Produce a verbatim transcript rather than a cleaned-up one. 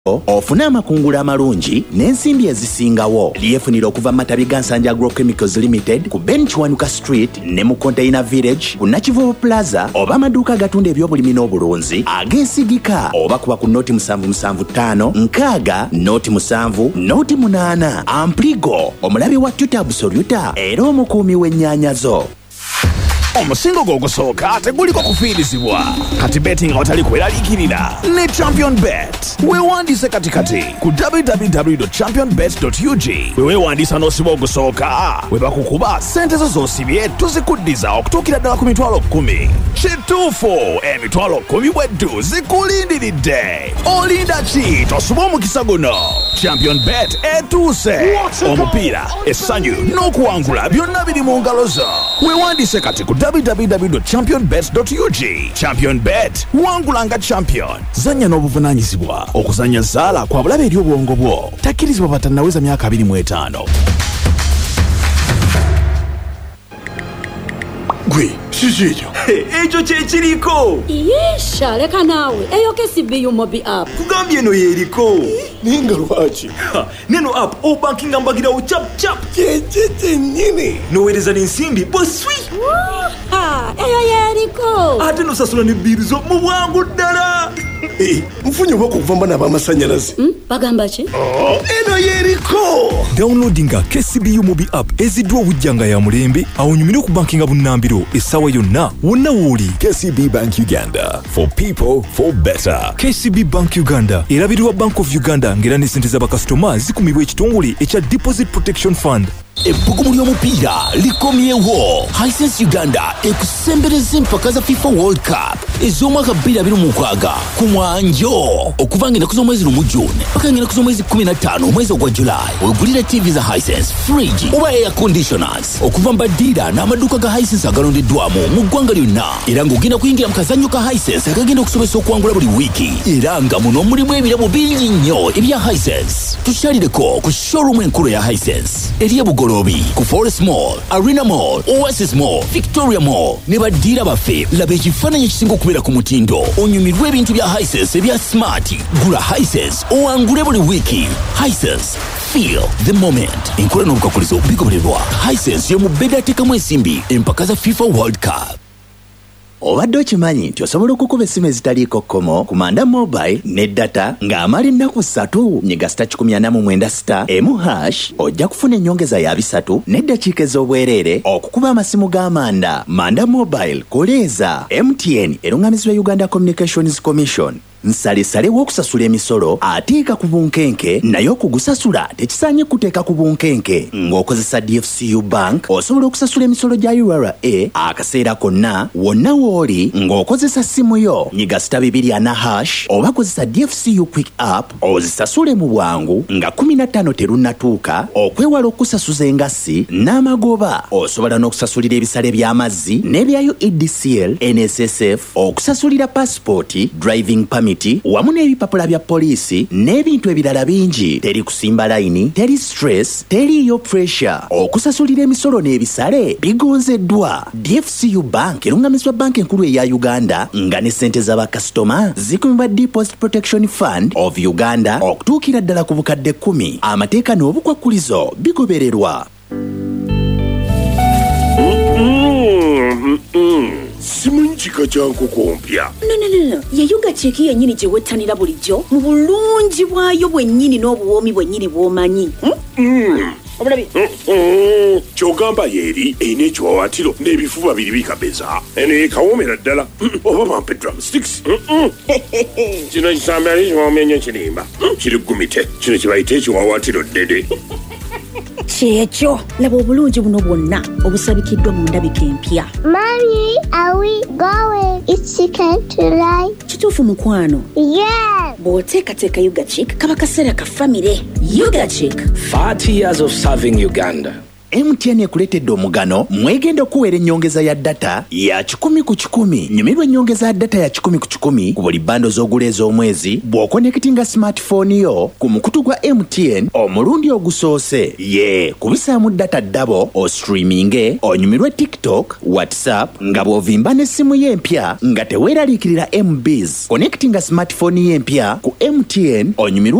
ofuna amakungula amalungi n'ensimbi ezisingawo. Lyefunira okuva matabi ga Nsanja Agrochemicals Limited ku Benchwanuka Street ne mu Container Village ku Nakivubo Plaza oba amaduuka agatunda ebyobulimi n'obulunzi ageesigika oba kuba ku noti musanvu musanvu ttaano nkaaga noti musanvu noti munaana. Ampligo omulabi wa Tuta Absoluta era omukuumi w'ennyaanya zo. Omusingo gw'ogusooka teguliko kufiirizibwa. Kati betting awatali kweraliikirira ne Champion Bet. Weewandiise kati kati ku w w w dot champion bet dot u g. We weewandiisa n'osiba ogusooka, we bakukuba ssente zo z'osibye tuzikuddiza okutuukira ddala ku mitwalo kkumi. Kituufu, emitwalo kkumi bweddu zikulindiridde. Olinda ki tosuba omukisa guno? Champion Bet etuuse. Omupiira, essanyu n'okuwangula byonna biri mu ngalo zo. Weewandiise kati ku w w w dot champion bet dot u g. Champion Bet, wangulanga champion. Zanya n'obuvunaanyizibwa. Okuzanya zaala kwa bulabe eri obwongo bwo. Takkirizibwa batannaweza myaka abiri mu etaano. Gwe, kiki ekyo? Ekyo kye kiriko. Yesha, leka naawe. Eyo K C B U Mobi app. Kugambye eno yeeriko. Naye nga lwaki? Neno app obankinga mbagirawo cap cap. Kyekyo kyennyini. N'oweereza n'ensimbi bweswi. Ha, eyo yeeriko. Ate n'osasula ne biiri zo mu bwangu ddala. Nfunye obwako okuva mbana ab'amasannyalaze. Bagamba ki? Eno yeeriko. Downloadinga K C B U Mobi app eziddwa obujjanga ya mulembe awo nyumire ku bankinga bunnambiro essaawa yonna wonna wooli. K C B Bank Uganda, for people for better. K C B Bank Uganda erabirwa Bank of Uganda ng'era ne ssente z'abakasitoma zikumibwa ekitongole ekya Deposit Protection Fund. Ebbugumu ly'omupiira likomyewo. Hisense Uganda ekusembereza empaka za FIFA World Cup ez'omwaka bbiri abiri mu mukaaga ku mwanjo okuva ng'ennaku z'omwezi lumu June paka ng'ennaku z'omwezi kkumi na ttaano omwezi ogwa July. Wegulira T V za Hisense, fridge oba air conditioners okuva mbaddiira n'amaduuka ga Hisense agalondeddwamu mu ggwanga lyonna, era ng'ogenda kuyingira mu kazannyo ka Hisense akagenda okusobesa okuwangula buli wiiki, era nga muno mulimu ebirabo bingi nnyo ebya Hisense. Tukyalireko ku showroom enkulu ya Hisense eri e Bugolobi ku Forest Mall, Arena Mall, Oasis Mall, Victoria Mall. Ne baddiira baffe laba ekifaananyi ekisinga okubeera ku mutindo, onyumirwe ebintu bya Hisense ebya smart. Gula Hisense owangule buli wiiki. Hisense, feel the moment. Enkola n'obukakulizo bigobererwa. Hisense y'omu beda ateekamu ensimbi empaka za FIFA World Cup. Obadde okimanyi nti osobola okukuba essimu ezitaliiko kkomo ku Manda Mobile ne data ng'amala ennaku ssatu nyiga sita kikumi ana mu mwenda sita emu hash ojja kufuna ennyongeza ya bisatu n'eddakiika ez'obwereere okukuba amasimu g'Amanda. Manda Mobile koleeza M T N eruŋŋamizibwa Uganda Communications Commission. Nsale-sale w'okusasula emisolo ateeka ku bunkenke naye okugusasula tekisaanye kuteeka ku bunkenke. Ng'okozesa D F C U Bank osobola okusasula emisolo gya U R A akaseera konna wonna w'oli ng'okozesa ssimu yo. Nyiga sita bibiri ana hash oba kozesa D F C U Quick App ozisasule mu bwangu nga kumi na ttaano terunnatuuka okwewala okusasuza engassi n'amagoba. Osobola n'okusasulira ebisale by'amazzi n'ebya U E D C L, N S S F, okusasulira passport, driving permit wamu n'ebipapula bya poliisi n'ebintu ebirala bingi. Teri kusimba layini, teri stress, teriyo pressure. Okusasulira emisolo n'ebisale bigonzeddwa. D F C U Bank eruŋŋamizibwa banka enkulu eya Uganda nga ne ssente z'abakasitoma zikumibwa Deposit Protection Fund of Uganda okutuukira ddala ku bukadde kkumi. Amateeka n'obukwakkulizo bigobererwa. Simanyi kika kya nkoko mpya. No, no, no, no. Ye Yuga Chick yennyini gye wettanira bulijjo mu bulungi bwayo bwennyini n'obuwoomi bwennyini bw'omanyi. Obulabi. Ky'ogamba yeeri erina ekiwawaatiro n'ebifuba biri bikabeza. Eno yekawoomera ddala. Oba bampe drumsticks. Kino kisambe ali kiwoomya nnyo kirimba. Kiri gumite. Kino kye bayita ekiwawaatiro ddede. Kyekyo laba obulungi buno bwonna obusabikiddwa mu ndabika empya. Mommy, are we going? It's chicken tonight. Kituufu mukwano? Yeah. Bw'oteekateeka Yuga Chick kaba kaseera ka famire. Yuga Chick, thirty years of serving Uganda. M T N ekuletedde omugano mwegenda okuweera ennyongeza ya data ya kikumi ku kikumi. Nyumirwa ennyongeza ya data ya kikumi ku kikumi ku buli bando z'ogula ez'omwezi bw'okonekitinga smartphone yo ku mukutu gwa M T N omulundi ogusoose. Ye kubisaamu data ddabo o streaminge onyumirwe TikTok, WhatsApp nga bw'ovimba n'essimu y'empya nga teweeraliikirira M Bs. Connectinga smartphone y'empya ku M T N onyumirwe